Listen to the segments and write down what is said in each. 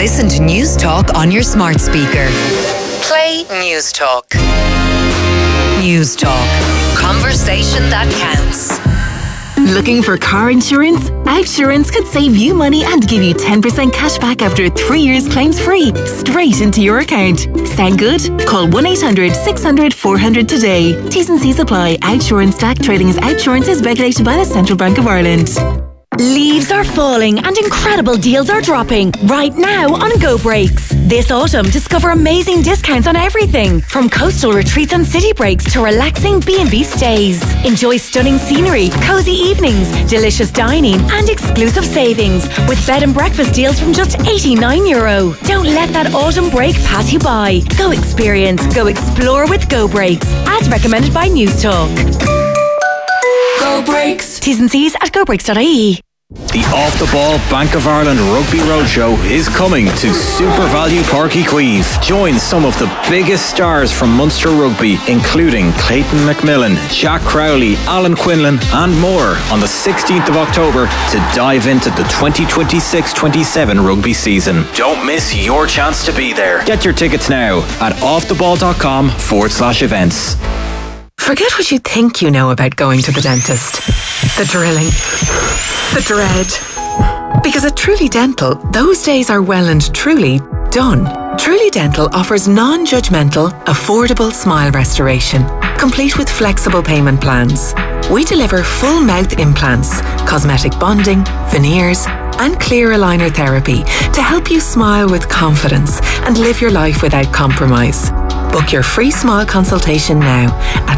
Listen to News Talk on your smart speaker. Play News Talk. News Talk. Conversation that counts. Looking for car insurance? Outsurance could save you money and give you 10% cash back after 3 years claims free, straight into your account. Sound good? Call 1-800-600-400 today. T's and C's apply. Outsurance DAC trading as Outsurance is regulated by the Central Bank of Ireland. Leaves are falling and incredible deals are dropping right now on Go Breaks. This autumn, discover amazing discounts on everything from coastal retreats and city breaks to relaxing B&B stays. Enjoy stunning scenery, cozy evenings, delicious dining and exclusive savings with bed and breakfast deals from just €89. Don't let that autumn break pass you by. Go experience, go explore with Go Breaks, as recommended by News Talk. Go Breaks. T's and C's at gobreaks.ie. The Off the Ball Bank of Ireland Rugby Roadshow is coming to Super Value Park Queeve. Join some of the biggest stars from Munster Rugby, including Clayton McMillan, Jack Crowley, Alan Quinlan and more on the 16th of October to dive into the 2026-27 rugby season. Don't miss your chance to be there. Get your tickets now at offtheball.com/events. Forget what you think you know about going to the dentist. The drilling. The dread. Because at Truly Dental, those days are well and truly done. Truly Dental offers non-judgmental, affordable smile restoration, complete with flexible payment plans. We deliver full mouth implants, cosmetic bonding, veneers, and clear aligner therapy to help you smile with confidence and live your life without compromise. Book your free smile consultation now at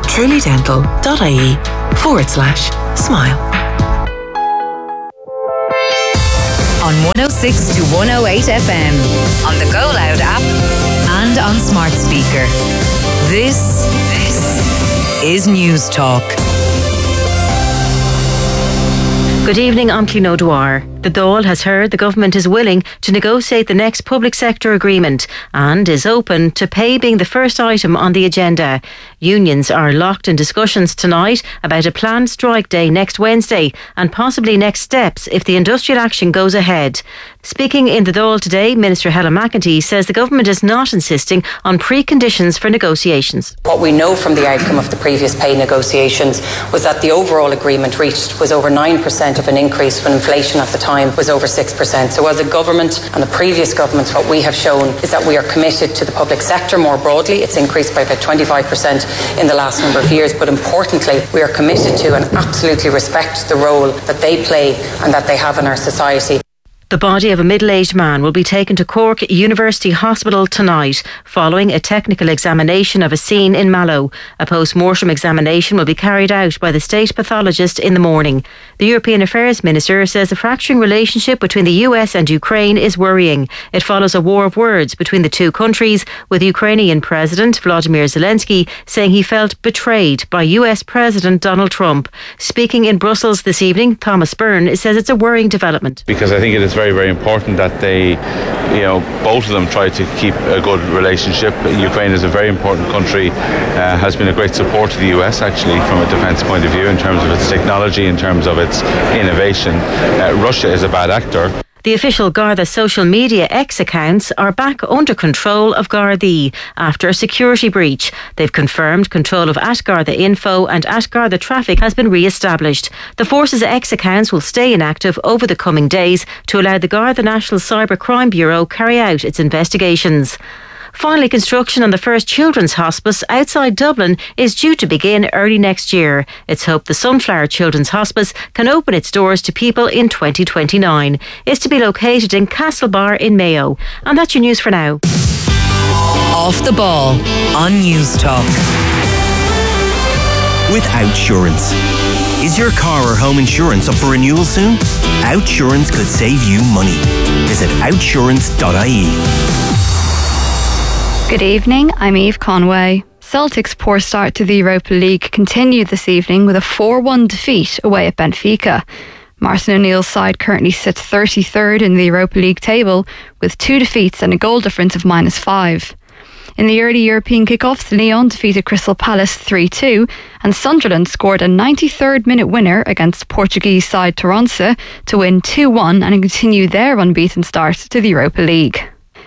trulydental.ie/smile. On 106 to 108 FM, on the Go Loud app and on smart speaker. This is News Talk. Good evening, I'm Clín O'Dwyer. The Dáil has heard the government is willing to negotiate the next public sector agreement and is open to pay being the first item on the agenda. Unions are locked in discussions tonight about a planned strike day next Wednesday and possibly next steps if the industrial action goes ahead. Speaking in the Dáil today, Minister Helen McEntee says the government is not insisting on preconditions for negotiations. What we know from the outcome of the previous pay negotiations was that the overall agreement reached was over 9% of an increase when inflation at the time was over 6%. So as a government and the previous governments, what we have shown is that we are committed to the public sector more broadly. It's increased by about 25% in the last number of years, but importantly, we are committed to and absolutely respect the role that they play and that they have in our society. The body of a middle-aged man will be taken to Cork University Hospital tonight following a technical examination of a scene in Mallow. A post-mortem examination will be carried out by the state pathologist in the morning. The European Affairs Minister says the fracturing relationship between the US and Ukraine is worrying. It follows a war of words between the two countries, with Ukrainian President Volodymyr Zelensky saying he felt betrayed by US President Donald Trump. Speaking in Brussels this evening, Thomas Byrne says it's a worrying development. Because I think it is very, very important that they, both of them try to keep a good relationship. Ukraine is a very important country, has been a great support to the US actually from a defence point of view in terms of its technology, in terms of its innovation. Russia is a bad actor. The official Garda social media X accounts are back under control of Gardaí after a security breach. They've confirmed control of @Garda Info and @Garda Traffic has been re-established. The force's X accounts will stay inactive over the coming days to allow the Garda National Cyber Crime Bureau carry out its investigations. Finally, construction on the first children's hospice outside Dublin is due to begin early next year. It's hoped the Sunflower Children's Hospice can open its doors to people in 2029. It's to be located in Castlebar in Mayo. And that's your news for now. Off the Ball on News Talk. With Outsurance. Is your car or home insurance up for renewal soon? Outsurance could save you money. Visit outsurance.ie. Good evening, I'm Eve Conway. Celtic's poor start to the Europa League continued this evening with a 4-1 defeat away at Benfica. Martin O'Neill's side currently sits 33rd in the Europa League table with 2 defeats and a goal difference of -5. In the early European kickoffs, Lyon defeated Crystal Palace 3-2 and Sunderland scored a 93rd minute winner against Portuguese side Toronto to win 2-1 and continue their unbeaten start to the Europa League.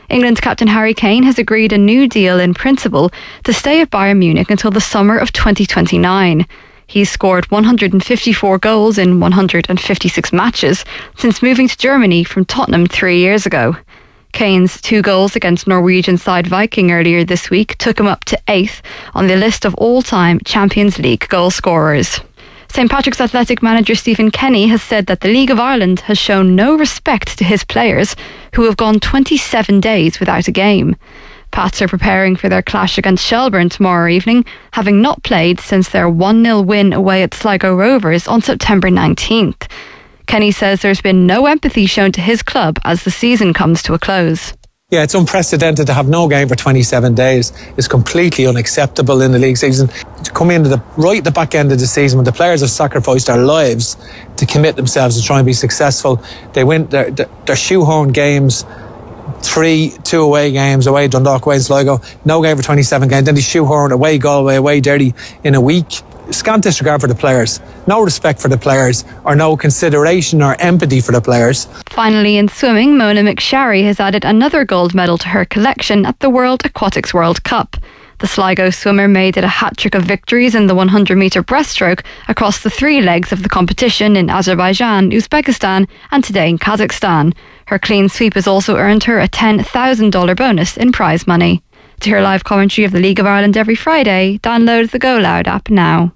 England captain Harry Kane has agreed a new deal in principle to stay at Bayern Munich until the summer of 2029. He's scored 154 goals in 156 matches since moving to Germany from Tottenham 3 years ago. Kane's 2 goals against Norwegian side Viking earlier this week took him up to 8th on the list of all-time Champions League goal scorers. St Patrick's Athletic manager Stephen Kenny has said that the League of Ireland has shown no respect to his players, who have gone 27 days without a game. Pats are preparing for their clash against Shelbourne tomorrow evening, having not played since their 1-0 win away at Sligo Rovers on September 19th. Kenny says there's been no empathy shown to his club as the season comes to a close. Yeah, it's unprecedented to have no game for 27 days. It's completely unacceptable in the league season. To come into the back end of the season when the players have sacrificed their lives to commit themselves to try and be successful. They win their shoehorn games, 2 away games, away Dundalk, away Sligo, no game for 27 games. Then they shoehorn away Galway, away Derry in a week. Scant disregard for the players, no respect for the players, or no consideration or empathy for the players. Finally, in swimming, Mona McSharry has added another gold medal to her collection at the World Aquatics World Cup. The Sligo swimmer made it a hat-trick of victories in the 100-metre breaststroke across the 3 legs of the competition in Azerbaijan, Uzbekistan and today in Kazakhstan. Her clean sweep has also earned her a $10,000 bonus in prize money. To hear live commentary of the League of Ireland every Friday, download the Go Loud app now.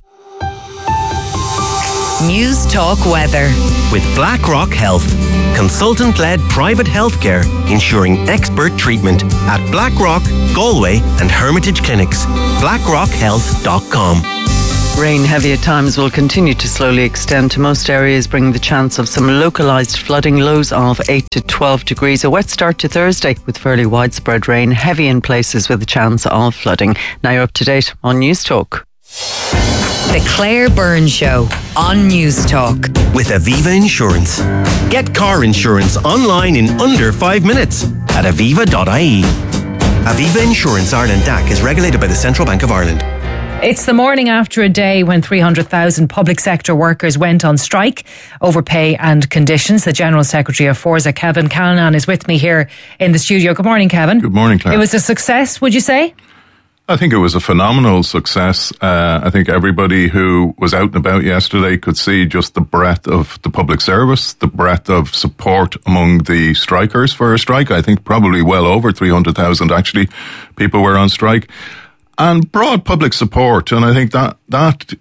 News Talk Weather. With BlackRock Health, consultant-led private healthcare ensuring expert treatment at BlackRock, Galway and Hermitage Clinics. BlackRockHealth.com. Rain heavy at times will continue to slowly extend to most areas, bringing the chance of some localised flooding. Lows of 8 to 12 degrees. A wet start to Thursday with fairly widespread rain, heavy in places with a chance of flooding. Now you're up to date on News Talk. The Claire Byrne Show on News Talk. With Aviva Insurance. Get car insurance online in under 5 minutes at aviva.ie. Aviva Insurance Ireland DAC is regulated by the Central Bank of Ireland. It's the morning after a day when 300,000 public sector workers went on strike over pay and conditions. The General Secretary of Forza, Kevin Callanan, is with me here in the studio. Good morning, Kevin. Good morning, Claire. It was a success, would you say? I think it was a phenomenal success. I think everybody who was out and about yesterday could see just the breadth of the public service, the breadth of support among the strikers for a strike. I think probably well over 300,000 actually people were on strike. And broad public support, and I think that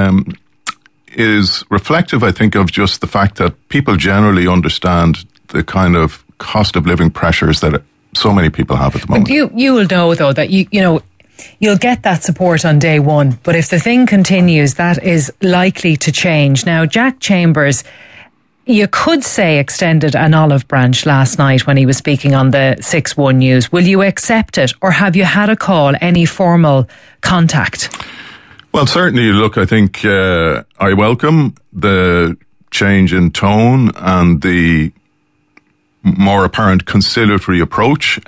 is reflective, I think, of just the fact that people generally understand the kind of cost of living pressures that so many people have at the moment. You will know, though, that you'll get that support on day one, but if the thing continues, that is likely to change. Now, Jack Chambers, you could say, extended an olive branch last night when he was speaking on the 6-1 News. Will you accept it, or have you had a call, any formal contact? Well, certainly, look, I think I welcome the change in tone and the more apparent conciliatory approach.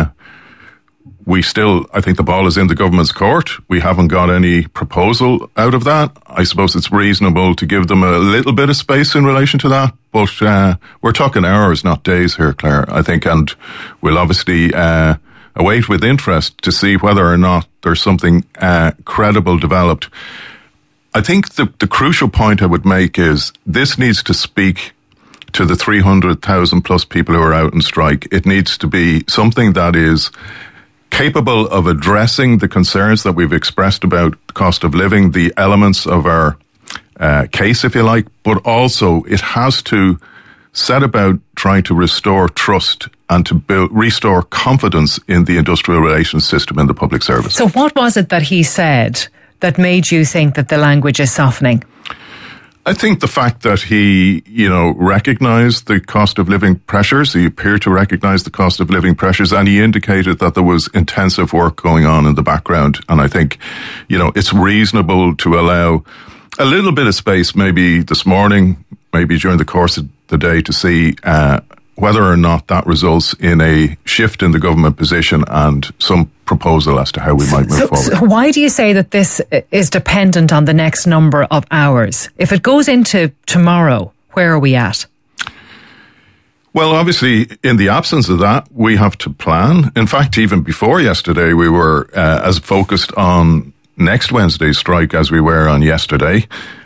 I think the ball is in the government's court. We haven't got any proposal out of that. I suppose it's reasonable to give them a little bit of space in relation to that, but we're talking hours, not days here, Claire, I think, and we'll obviously await with interest to see whether or not there's something credible developed. I think the crucial point I would make is this needs to speak to the 300,000 plus people who are out on strike. It needs to be something that is capable of addressing the concerns that we've expressed about cost of living, the elements of our case, if you like, but also it has to set about trying to restore trust and to restore confidence in the industrial relations system in the public service. So what was it that he said that made you think that the language is softening? I think the fact that he, recognised the cost of living pressures, he appeared to recognise the cost of living pressures, and he indicated that there was intensive work going on in the background. And I think, it's reasonable to allow a little bit of space, maybe this morning, maybe during the course of the day, to see whether or not that results in a shift in the government position and some proposal as to how we might move forward. So why do you say that this is dependent on the next number of hours? If it goes into tomorrow, where are we at? Well, obviously, in the absence of that, we have to plan. In fact, even before yesterday, we were as focused on next Wednesday's strike as we were on yesterday.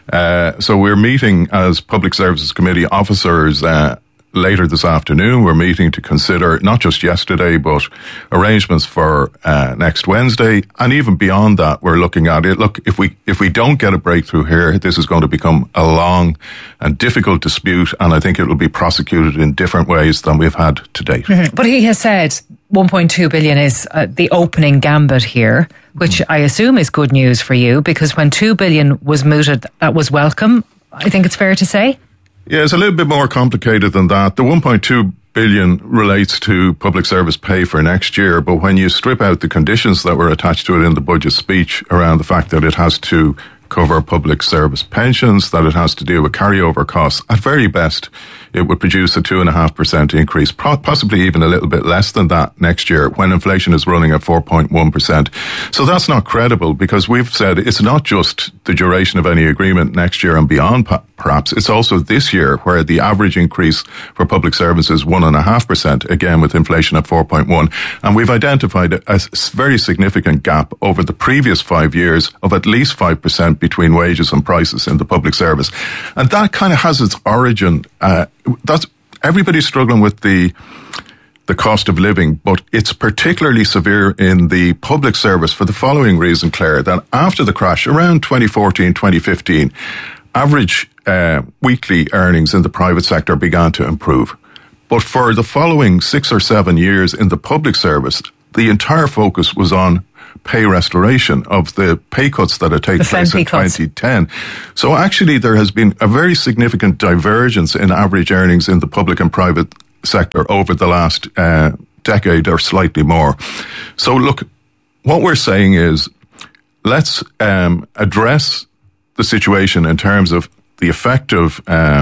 So we're meeting as Public Services Committee officers later this afternoon. We're meeting to consider not just yesterday, but arrangements for next Wednesday. And even beyond that, we're looking at it. Look, if we don't get a breakthrough here, this is going to become a long and difficult dispute. And I think it will be prosecuted in different ways than we've had to date. Mm-hmm. But he has said 1.2 billion is the opening gambit here, which I assume is good news for you, because when 2 billion was mooted, that was welcome. I think it's fair to say. Yeah, it's a little bit more complicated than that. The 1.2 billion relates to public service pay for next year, but when you strip out the conditions that were attached to it in the budget speech around the fact that it has to cover public service pensions, that it has to deal with carryover costs, at very best, it would produce a 2.5% increase, possibly even a little bit less than that next year when inflation is running at 4.1%. So that's not credible, because we've said it's not just the duration of any agreement next year and beyond, perhaps. It's also this year, where the average increase for public service is 1.5%, again with inflation at 4.1%. And we've identified a very significant gap over the previous 5 years of at least 5% between wages and prices in the public service. And that kind of has its origin. That's everybody's struggling with the cost of living, but it's particularly severe in the public service for the following reason, Claire, that after the crash around 2014, 2015, average weekly earnings in the private sector began to improve. But for the following 6 or 7 years in the public service, the entire focus was on pay restoration of the pay cuts that had taken place in 2010. So actually there has been a very significant divergence in average earnings in the public and private sector over the last decade or slightly more. So look, what we're saying is let's address the situation in terms of the effect of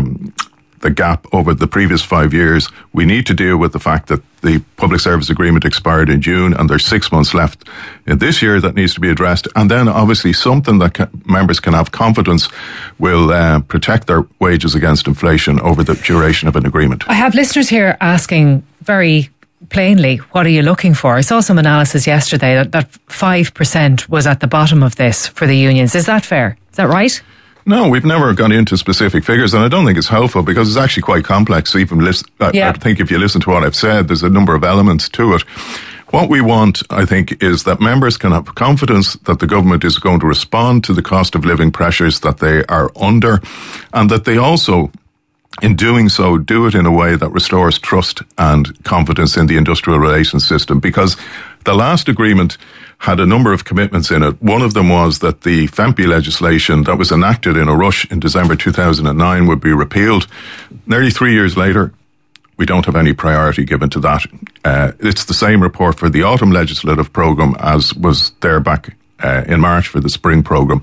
the gap over the previous 5 years. We need to deal with the fact that the public service agreement expired in June and there's 6 months left in this year that needs to be addressed. And then obviously something that members can have confidence will protect their wages against inflation over the duration of an agreement. I have listeners here asking very plainly, what are you looking for? I saw some analysis yesterday that 5% was at the bottom of this for the unions. Is that fair? Is that right? No, we've never gone into specific figures, and I don't think it's helpful because it's actually quite complex. I think if you listen to what I've said, there's a number of elements to it. What we want, I think, is that members can have confidence that the government is going to respond to the cost of living pressures that they are under, and that they also, in doing so, do it in a way that restores trust and confidence in the industrial relations system. Because the last agreement had a number of commitments in it. One of them was that the FEMPI legislation that was enacted in a rush in December 2009 would be repealed. Nearly 3 years later, we don't have any priority given to that. It's the same report for the autumn legislative programme as was there back in March for the spring programme.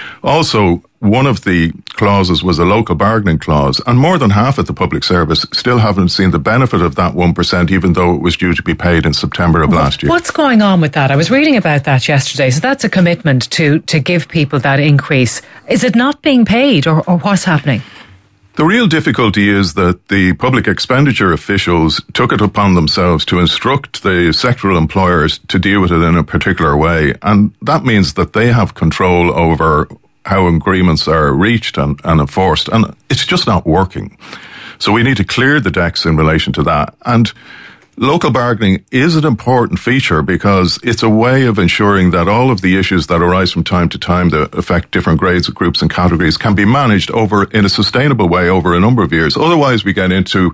Also, one of the clauses was a local bargaining clause, and more than half of the public service still haven't seen the benefit of that 1%, even though it was due to be paid in September of last year. What's going on with that? I was reading about that yesterday. So that's a commitment to give people that increase. Is it not being paid, or what's happening? The real difficulty is that the public expenditure officials took it upon themselves to instruct the sectoral employers to deal with it in a particular way. And that means that they have control over how agreements are reached and enforced. And it's just not working. So we need to clear the decks in relation to that. And local bargaining is an important feature because it's a way of ensuring that all of the issues that arise from time to time that affect different grades, groups and categories can be managed in a sustainable way over a number of years. Otherwise we get into,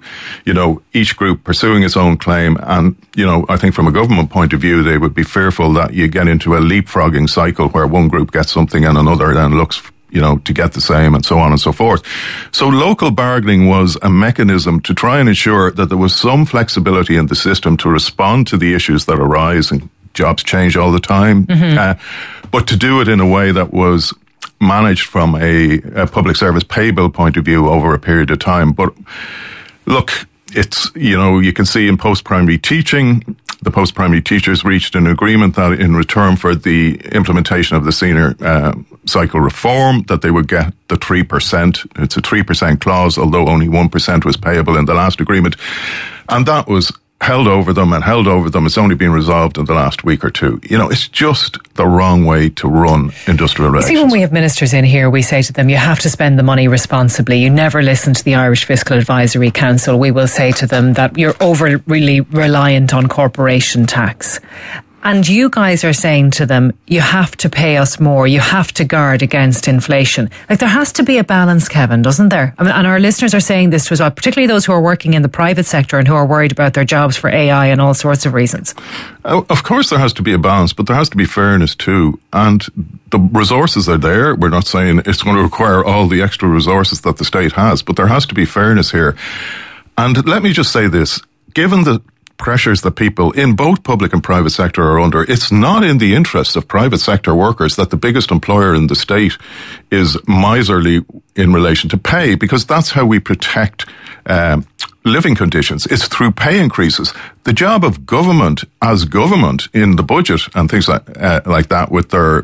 each group pursuing its own claim. And, I think from a government point of view, they would be fearful that you get into a leapfrogging cycle where one group gets something and another then looks to get the same and so on and so forth. So local bargaining was a mechanism to try and ensure that there was some flexibility in the system to respond to the issues that arise, and jobs change all the time, but to do it in a way that was managed from a public service pay bill point of view over a period of time. But look, it's, you can see in post-primary teaching, the post-primary teachers reached an agreement that in return for the implementation of the senior cycle reform, that they would get the 3%. It's a 3% clause, although only 1% was payable in the last agreement. And that was held over them. It's only been resolved in the last week or two. You know, it's just the wrong way to run industrial relations. See, when we have ministers in here, we say to them, you have to spend the money responsibly. You never listen to the Irish Fiscal Advisory Council. We will say to them that you're overly reliant on corporation tax. And you guys are saying to them, you have to pay us more. You have to guard against inflation. Like, there has to be a balance, Kevin, doesn't there? I mean, and our listeners are saying this to us, particularly those who are working in the private sector and who are worried about their jobs for AI and all sorts of reasons. Of course there has to be a balance, but there has to be fairness too. And the resources are there. We're not saying it's going to require all the extra resources that the state has, but there has to be fairness here. And let me just say this, given the pressures that people in both public and private sector are under, it's not in the interests of private sector workers that the biggest employer in the state is miserly in relation to pay, because that's how we protect living conditions. It's through pay increases. The job of government as government in the budget and things like that with their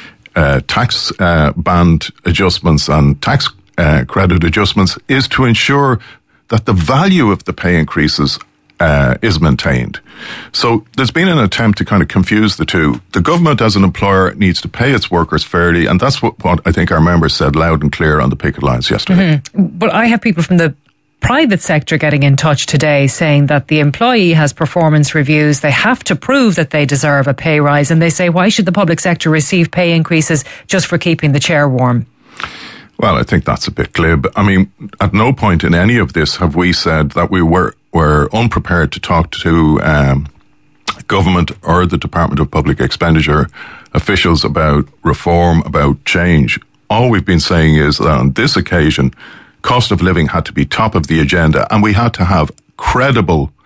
tax band adjustments and tax credit adjustments is to ensure that the value of the pay increases is maintained. So there's been an attempt to kind of confuse the two. The government as an employer needs to pay its workers fairly, and that's what I think our members said loud and clear on the picket lines yesterday. Mm-hmm. But I have people from the private sector getting in touch today saying that the employee has performance reviews, they have to prove that they deserve a pay rise, and they say, why should the public sector receive pay increases just for keeping the chair warm? Well, I think that's a bit glib. I mean, at no point in any of this have we said that we were unprepared to talk to government or the Department of Public Expenditure officials about reform, about change. All we've been saying is that on this occasion, cost of living had to be top of the agenda, and we had to have credible